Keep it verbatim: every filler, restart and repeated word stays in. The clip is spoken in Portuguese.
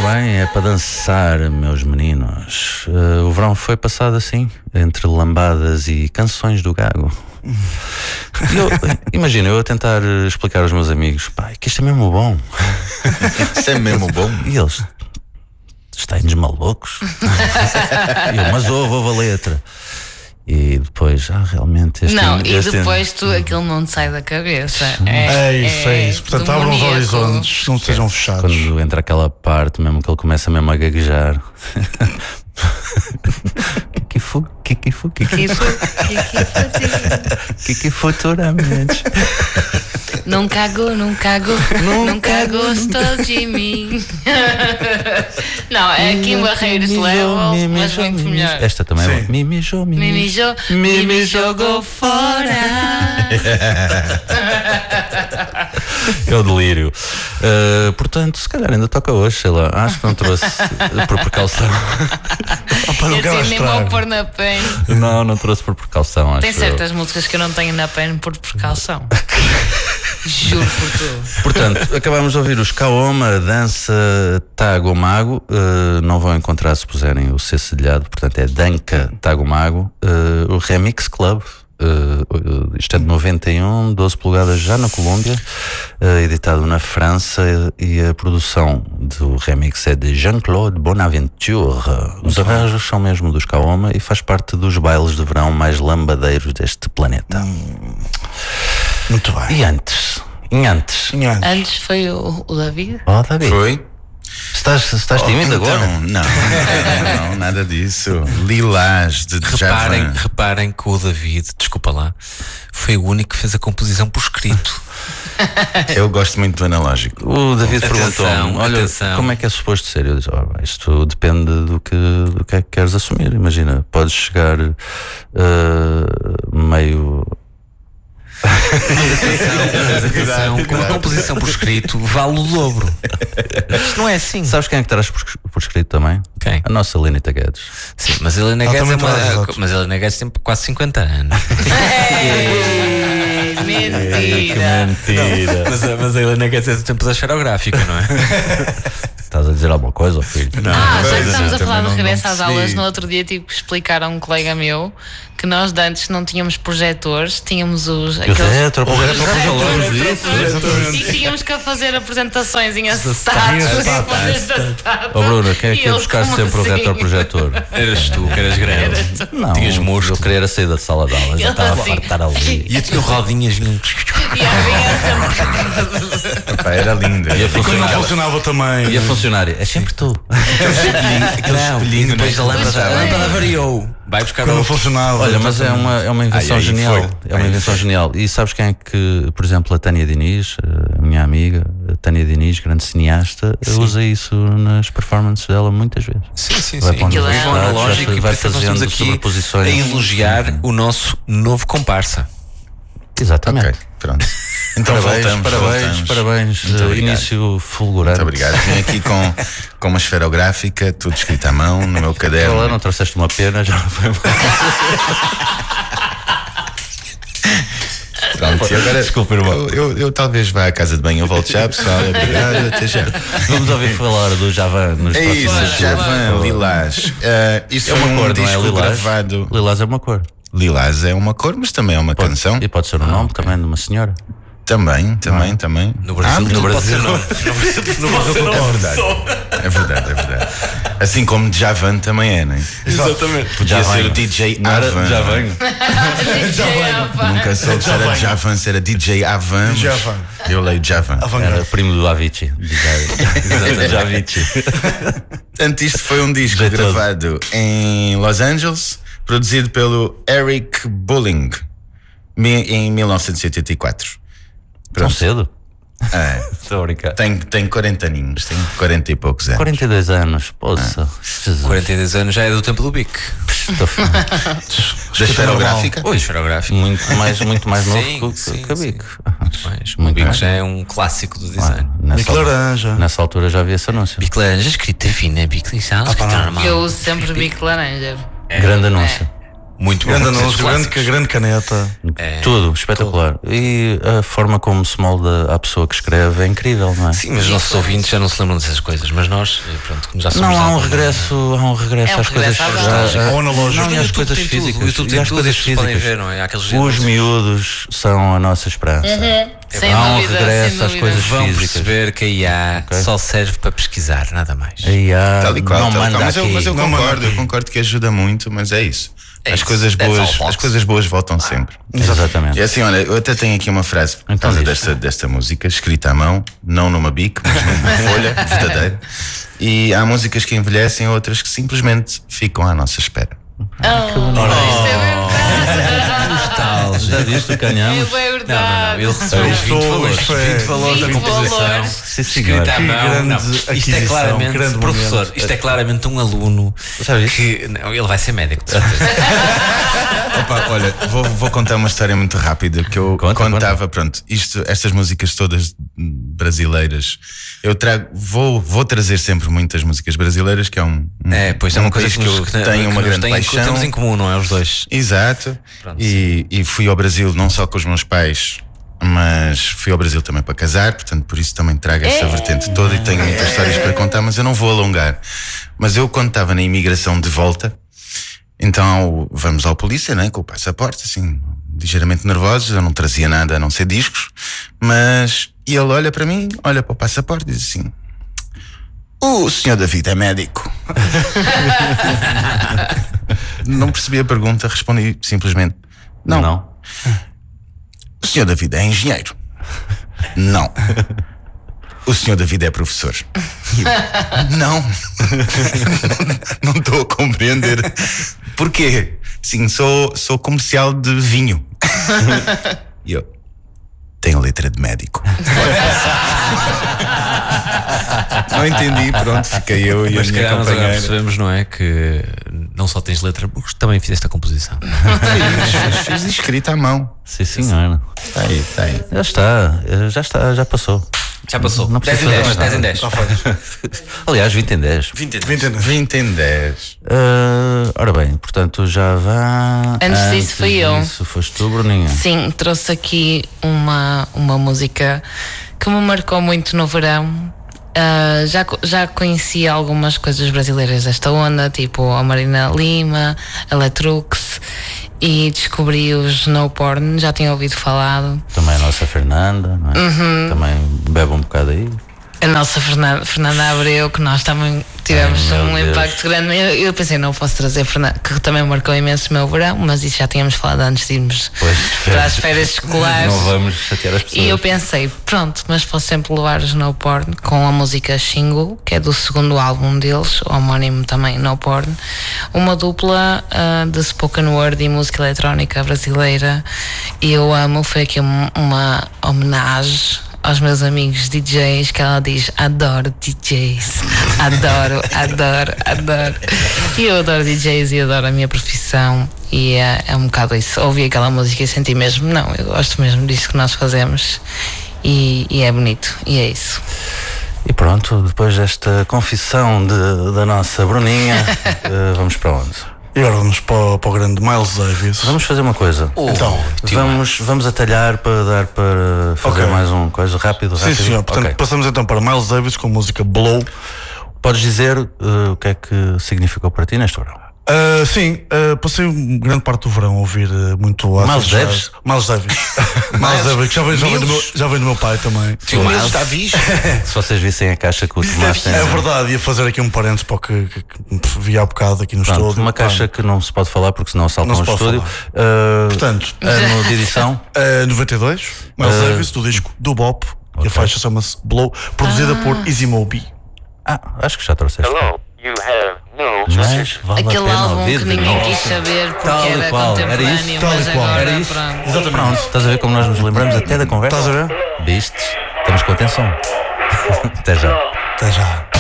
bem, é para dançar, meus meninos. Uh, o verão foi passado assim, entre lambadas e canções do Gago. Eu, imagina, eu a tentar explicar aos meus amigos, pai, que isto é mesmo bom. Isto é mesmo bom. E eles, estão-nos malucos. E eu, mas ouve, ouve a letra. E depois, ah, realmente este Não, este e este depois tu, aquilo não te sai da cabeça. É, É isso, é isso. Portanto, abram os demoníaco. horizontes, não sejam fechados. Quando entra aquela parte, mesmo que ele começa mesmo a gaguejar. Que foi? Que que foi? Que que Que foi? Que que foi? que que futuramente? Não cagou, não cagou, nunca gostou de mim. Não, é Kim Barreiros level, mas muito melhor. Esta também é Sim. boa. Me mijou, me Me mijou. mijou, me me jogou fora. É o delírio. Uh, portanto, se calhar ainda toca hoje, sei lá. Acho que não trouxe por precaução. Opa, não Eu quero assim nem vou estrago. pôr na pen. Não, não trouxe por precaução. Acho Tem eu. certas músicas que eu não tenho na pen por precaução. Juro por tudo. Portanto, acabámos de ouvir os Kaoma, Dança Tagomago. Uh, não vão encontrar se puserem o C cedilhado, portanto é Danca Tagomago. Uh, o Remix Club. Uh, isto é de noventa e um, doze polegadas já na Colômbia, uh, editado na França, e a produção do remix é de Jean-Claude Bonaventure. Os arranjos são mesmo dos Kaoma e faz parte dos bailes de verão mais lambadeiros deste planeta. Muito bem. E antes? E antes? E antes? Antes foi o, o David. Oh, David, Foi? estás, estás tímido Então, agora? Não, não, não, nada disso. Lilás de Reparem, Javan. reparem que o David, desculpa lá, foi o único que fez a composição por escrito. Eu gosto muito do analógico. O David Atenção, perguntou-me: olha, atenção. como é que é suposto ser? Eu disse: oh, isto depende do que, do que é que queres assumir. Imagina, podes chegar uh, meio. Atenção, com uma composição por escrito vale o dobro. Isto não é assim. Sabes quem é que traz por, por escrito também? Quem? A nossa Lenita Guedes. Sim, mas a Helena Ela Guedes é também traz, uma, exato. mas a Helena Guedes tem quase cinquenta anos. Ei, mentira. Mentira. mas, a- mas a Helena Guedes é do tempo da xerográfica, não é? Estás a dizer alguma coisa, filho? Não, Ah, já que Pois, estamos a também falar não- de regresso não às aulas, percebi. no outro dia tive que explicar a um colega meu que nós de antes não tínhamos projetores, tínhamos os aqueles Retro, falamos projetores, disso. e tínhamos que fazer apresentações em acetatos. Ó Bruno, quem é que ia buscar assim? sempre o retroprojetor? Eras tu que eras grande. Não, Tinhas mosto. eu queria era sair da sala de aula, já Ele estava a assim. fartar ali. E eu tinha rodinhas. Epá, era lindo. Ia E quando não funcionar. funcionava também. Ia funcionar. É sempre tu. Não, e depois a lâmpada, a Pois lâmpada é. variou. Vai buscar Quando não outro. funcionava. Olha, mas é uma, é uma invenção Ai, aí genial. foi. É uma Aí invenção genial. E sabes quem é que, por exemplo, a Tânia Diniz, a minha amiga, a Tânia Diniz, grande cineasta, usa isso nas performances dela muitas vezes. Sim, sim, Vai sim. pondo Aquilo é- Vivo vai analógico e vai por isso nós estamos fazendo aqui sobreposições. a elogiar o nosso novo comparsa. Exatamente. Ok, pronto. Então Parabéns, voltamos, parabéns, voltamos. parabéns. Muito Uh, obrigado. Início fulgurante. Muito obrigado. Vim aqui com, com uma esferográfica, tudo escrito à mão, no meu Olha, caderno. não trouxeste uma pena, já não foi mal. Pronto, e agora Desculpa, irmão. eu, eu, eu talvez vá à casa de banho, eu volto já, pessoal. Obrigado, até já. Vamos ouvir falar do Javan nos É isso, próximos Javan, Lilás. Uh, isso É uma foi um cor, não é? disco Lilás. gravado. Lilás é uma cor. Lilás é uma cor, mas também é uma Pode- canção. E pode ser o nome também de uma senhora. Também, também, também. No Brasil, Ah, tudo no pode ser Brasil. nome. No Brasil É verdade. É verdade, é verdade. Assim como Javan também é, não é? Exatamente. Podia Javan. ser o D J Não era Avan. Javan. Nunca soube se era Javan, se era D J Avan. mas Javan. Eu leio Javan. Era primo do Avicii. Exatamente, do Avicii. Portanto, isto foi um disco Jeitoso. gravado em Los Angeles, produzido pelo Eric Bulling mi- em mil novecentos e oitenta e quatro. Tão cedo? É, Estou a brincar. tem, tem quarenta aninhos, tem quarenta e poucos anos. quarenta e dois anos, poça. Jesus. quarenta e dois anos já é do tempo do Bic. Estou f- Da esferográfica? Oi, esferográfico. muito mais, muito mais novo Sim, que o- sim, que a sim. Bico. Muito mais. O Muito Bic mais. já é um clássico do design. Nessa, Bico laranja. nessa altura já havia esse anúncio. Bic laranja, escrita fina, Bic lixado, escrita não. normal. Eu uso sempre bico laranja. Grande anúncio. Muito bom. Grande Muitos anúncio, grande, clássicos. grande caneta. É, Tudo, espetacular. E a forma como se molda a pessoa que escreve é incrível, não é? Sim, mas os nossos ouvintes já não se lembram dessas coisas, mas nós, pronto, como já somos. Não, há um da- regresso, há um regresso É um às coisas regresso às já- já- Ao analógico. Não, e O às YouTube coisas tem tudo, físicas. o YouTube E tem às tudo, coisas as pessoas podem físicas. ver, não é? Há aqueles Os géneros. miúdos são a nossa esperança. Sem Há um dúvida, regresso sem às dúvida. coisas Vão físicas. perceber que a I A Ok. só serve para pesquisar, nada mais. Aí há, Tal e qual, não tal e manda qual. Mas, eu, aqui. mas eu Não manda concordo, eu aqui. concordo que ajuda muito, mas é isso. É as, isso. coisas That's all, boas, folks. as coisas boas voltam sempre. Exatamente. E assim, olha, eu até tenho aqui uma frase por Então causa diz. desta, desta música, escrita à mão, não numa bic, mas numa folha verdadeira. E há músicas que envelhecem, outras que simplesmente ficam à nossa espera. Oh, isto é verdade. Já viste o É canhamos? bem Não, não, verdade. não. Ele recebeu Isto- vinte valores. isto é- vinte valores da vinte composição. valores. Sim, Escrita senhor. à Que mão. grande Não, isto é aquisição, claramente, grande professor, momento. isto é claramente um aluno Já viste? que. Não, ele vai ser médico, de certeza. Opa, olha, vou, vou contar uma história muito rápida que eu Conta, contava, pronto, isto, estas músicas todas brasileiras, eu trago, vou, vou trazer sempre muitas músicas brasileiras, que é um, um É, pois é um uma coisa país que, nos, eu tenho uma nos grande tem- paixão. temos em comum, não é? Os dois. Exato. Pronto, E, e fui ao Brasil não só com os meus pais, mas fui ao Brasil também para casar, portanto por isso também trago essa vertente toda e tenho muitas histórias para contar, mas eu não vou alongar. Mas eu quando estava na imigração de volta, então vamos ao polícia, né, com o passaporte, assim, ligeiramente nervosos, eu não trazia nada a não ser discos, mas e ele olha para mim, olha para o passaporte e diz assim: o senhor David é médico? Não percebi a pergunta, respondi simplesmente: não. Não. O senhor David é engenheiro? Não. O senhor David é professor? Não. Não estou a compreender. Porquê? Sim, sou, sou comercial de vinho. E eu: tenho letra de médico. Não entendi, pronto, fiquei eu e Mas a se minha calhar nós agora companheira. percebemos, não é? Que não só tens letra, mas também fizeste a composição. Fiz, fiz escrita à mão. Sim, senhor. Está aí, está aí. Já está, já está, já passou. Já passou. Não dez em precisa dez, fazer dez em mais dez. Aliás, vinte em dez. vinte em dez. vinte e nove. vinte em dez. Ah, ora bem, portanto já vá. Antes disso fui eu. Isso foste tu, Bruninha. Sim, trouxe aqui uma, uma música que me marcou muito no verão. Ah, já, co- já conhecia algumas coisas brasileiras desta onda, tipo a Marina Lima, a Letrux, e descobri o Snow Porn, já tinha ouvido falado. Também a nossa Fernanda, não é? Uhum. Também bebe um bocado aí. A nossa Fernanda, Fernanda Abreu, que nós também tivemos Ai, meu um Deus. impacto grande. Eu, eu pensei, não posso trazer a Fernanda, que também marcou imenso o meu verão, mas isso já tínhamos falado antes de irmos Pois, para as férias escolares. Não vamos chatear as pessoas. E eu pensei, pronto, mas posso sempre levar os No Porn com a música Xingu, que é do segundo álbum deles, o homónimo também No Porn, uma dupla ah, de spoken word e música eletrónica brasileira. E eu amo, foi aqui um- uma homenagem aos meus amigos D Js, que ela diz: adoro D Js, adoro, adoro, adoro. E eu adoro D Js e adoro a minha profissão. E é, é um bocado isso. Ouvi aquela música e senti mesmo, não, eu gosto mesmo disso que nós fazemos. E, e é bonito, e é isso. E pronto, depois desta confissão de- da nossa Bruninha, eh, vamos para onde? E agora vamos para, o- para o grande Miles Davis. Vamos fazer uma coisa. Então, tio Vamos, vamos atalhar para dar para fazer Ok. mais uma coisa rápido, Sim, rápido. senhor. Portanto, Ok. passamos então para Miles Davis com a música Blow. Podes dizer eh, o que é que significou para ti neste verão? Ah, sim, ah, passei um grande parte do verão a ouvir ah, muito acid Miles jazz. Davis? Miles Davis. Miles Davis, que já vem, já, vem do meu, já vem do meu pai também. Tio Miles está visto? Se vocês vissem a caixa que o Tomás tem. É verdade, ia fazer aqui um parênteses para o que, que, que vi há bocado aqui no Pronto, estúdio. uma caixa que não se pode falar porque senão saltam Não ao se pode estúdio. falar. Eh, Portanto, ano de edição. ah, noventa e dois, Miles Ah. Davis, do disco do Bop, e a faixa chama-se Blow, produzida por Easy Moby. Ah, acho que já trouxeste. Hello, you have no Mas vale a Aquele pena álbum ouvir que de ninguém novo. quis saber porque Tal e era qual, era contemporâneo, isso, tal e mas qual, agora era isso. pronto. Exatamente. Pronto, estás a ver como nós nos lembramos até da conversa? Estás a ver? Viste? Estamos com atenção. Até já. Até já.